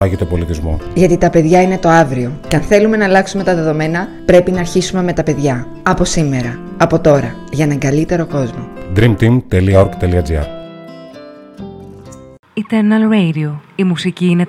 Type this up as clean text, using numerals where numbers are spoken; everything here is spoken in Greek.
το πολιτισμό. Γιατί τα παιδιά είναι το αύριο. Και αν θέλουμε να αλλάξουμε τα δεδομένα, πρέπει να αρχίσουμε με τα παιδιά. Από σήμερα. Από τώρα. Για έναν καλύτερο κόσμο. dreamteam.org.gr Eternal Radio. Η μουσική είναι